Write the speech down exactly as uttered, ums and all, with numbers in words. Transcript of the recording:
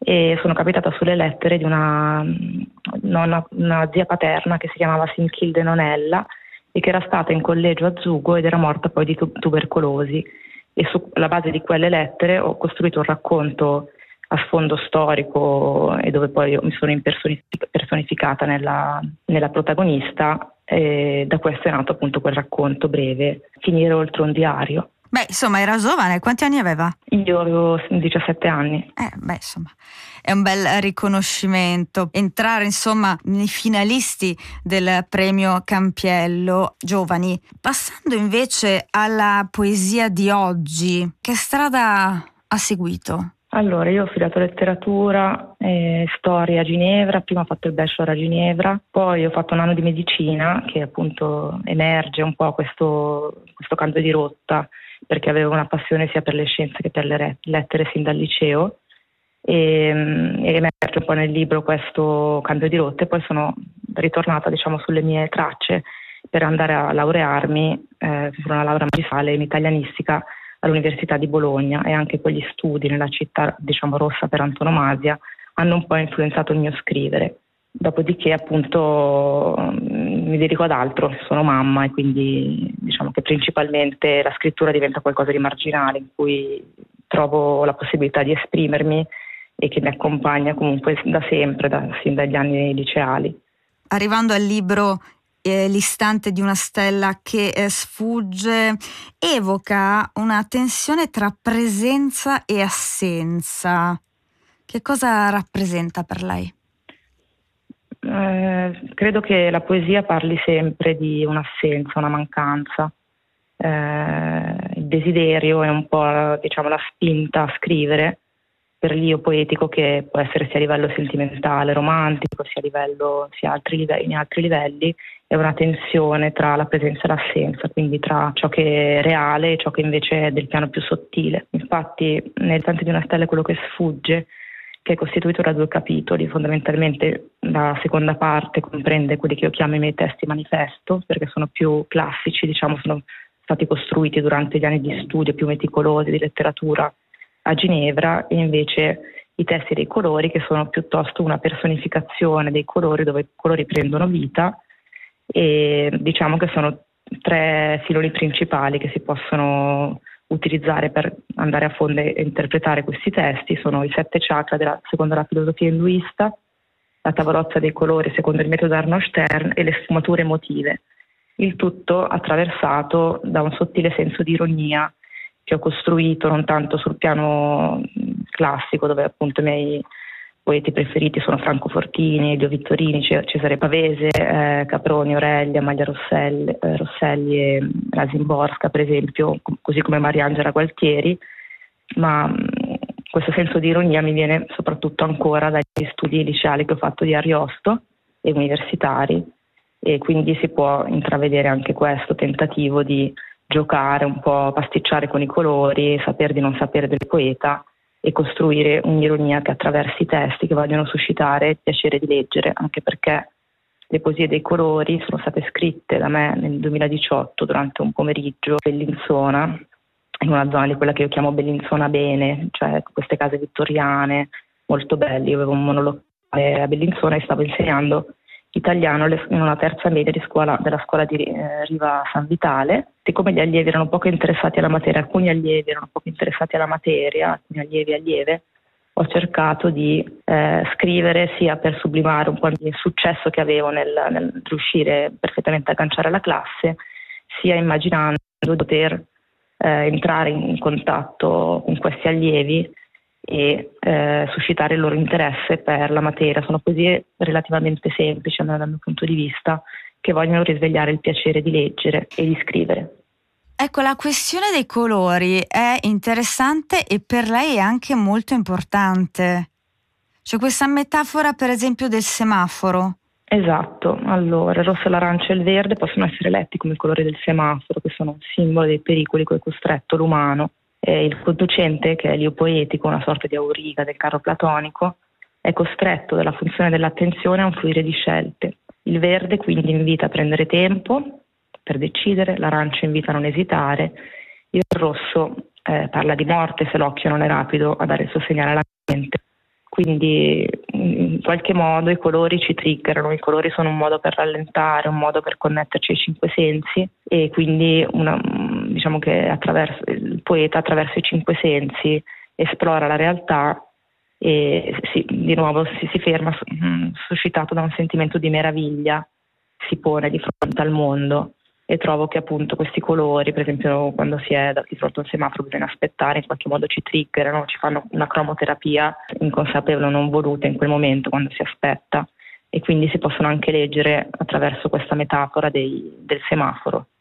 e sono capitata sulle lettere di una, nonna, una zia paterna che si chiamava Sinchilde Nonella e che era stata in collegio a Zugo ed era morta poi di tu- tubercolosi, e sulla base di quelle lettere ho costruito un racconto a sfondo storico e dove poi mi sono impersonificata nella, nella protagonista, e da questo è nato appunto quel racconto breve, Finire oltre un diario. Beh, insomma, era giovane, quanti anni aveva? Io avevo diciassette anni. Eh, beh, insomma, è un bel riconoscimento. Entrare, insomma, nei finalisti del premio Campiello Giovani. Passando invece alla poesia di oggi, che strada ha seguito? Allora, io ho studiato letteratura e storia a Ginevra, prima ho fatto il bachelor a Ginevra, poi ho fatto un anno di medicina, che appunto emerge un po' questo, questo cambio di rotta, perché avevo una passione sia per le scienze che per le re- lettere sin dal liceo, e, e emerge un po' nel libro questo cambio di rotta, e poi sono ritornata, diciamo, sulle mie tracce per andare a laurearmi eh, su una laurea magistrale in italianistica all'Università di Bologna, e anche quegli studi nella città, diciamo, rossa per antonomasia hanno un po' influenzato il mio scrivere. Dopodiché appunto mi dedico ad altro, sono mamma, e quindi diciamo che principalmente la scrittura diventa qualcosa di marginale in cui trovo la possibilità di esprimermi e che mi accompagna comunque da sempre, da, sin dagli anni liceali. Arrivando al libro eh, L'istante di una stella che eh, sfugge, evoca una tensione tra presenza e assenza. Che cosa rappresenta per lei? Eh, credo che la poesia parli sempre di un'assenza, una mancanza. Eh, il desiderio è un po', diciamo, la spinta a scrivere per l'io poetico, che può essere sia a livello sentimentale, romantico, sia a livello, sia altri livelli, in altri livelli, è una tensione tra la presenza e l'assenza, quindi tra ciò che è reale e ciò che invece è del piano più sottile. Infatti nel Istante di una stella è quello che sfugge, che è costituito da due capitoli. Fondamentalmente la seconda parte comprende quelli che io chiamo i miei testi manifesto, perché sono più classici, diciamo, sono stati costruiti durante gli anni di studio più meticolosi di letteratura a Ginevra, e invece i testi dei colori, che sono piuttosto una personificazione dei colori, dove i colori prendono vita, e diciamo che sono tre filoni principali che si possono utilizzare per andare a fondo e interpretare questi testi. Sono i sette chakra della, secondo la filosofia induista, la tavolozza dei colori secondo il metodo Arno Stern e le sfumature emotive. Il tutto attraversato da un sottile senso di ironia che ho costruito non tanto sul piano classico, dove appunto i miei poeti preferiti sono Franco Fortini, Elio Vittorini, Cesare Pavese, eh, Caproni, Aurelia, Maglia Rosselli, eh, Rosselli e la Zimborska, per esempio, così come Mariangela Gualtieri, ma mh, questo senso di ironia mi viene soprattutto ancora dagli studi liceali che ho fatto di Ariosto e universitari, e quindi si può intravedere anche questo tentativo di giocare un po', pasticciare con i colori, saper di non sapere del poeta, e costruire un'ironia che attraversi i testi che vogliono suscitare il piacere di leggere, anche perché le poesie dei colori sono state scritte da me nel duemiladiciotto durante un pomeriggio a Bellinzona, in una zona di quella che io chiamo Bellinzona Bene, cioè queste case vittoriane molto belle. Io avevo un monolocale a Bellinzona e stavo insegnando italiano in una terza media di scuola, della scuola di eh, Riva San Vitale. Siccome gli allievi erano poco interessati alla materia, alcuni allievi erano poco interessati alla materia, alcuni allievi e allieve, ho cercato di eh, scrivere sia per sublimare un po' il successo che avevo nel, nel riuscire perfettamente a agganciare la classe, sia immaginando di poter eh, entrare in contatto con questi allievi e eh, suscitare il loro interesse per la materia. Sono poesie relativamente semplici dal mio punto di vista, che vogliono risvegliare il piacere di leggere e di scrivere. Ecco, la questione dei colori è interessante e per lei è anche molto importante. C'è questa metafora, per esempio, del semaforo. Esatto, allora il rosso, l'arancia e il verde possono essere letti come i colori del semaforo, che sono un simbolo dei pericoli cui è costretto l'umano. E il conducente, che è l'io poetico, una sorta di auriga del carro platonico, è costretto dalla funzione dell'attenzione a un fluire di scelte. Il verde quindi invita a prendere tempo per decidere, l'arancia invita a non esitare, il rosso eh, parla di morte se l'occhio non è rapido a dare il suo segnale alla mente. quindi in qualche modo i colori ci triggerano, i colori sono un modo per rallentare, un modo per connetterci ai cinque sensi, e quindi una, diciamo che attraverso, il poeta attraverso i cinque sensi esplora la realtà e si, di nuovo si, si ferma mh, suscitato da un sentimento di meraviglia, si pone di fronte al mondo. E trovo che appunto questi colori, per esempio quando si è di fronte a un semaforo bisogna aspettare, in qualche modo ci triggerano, ci fanno una cromoterapia inconsapevole o non voluta in quel momento quando si aspetta, e quindi si possono anche leggere attraverso questa metafora dei, del semaforo.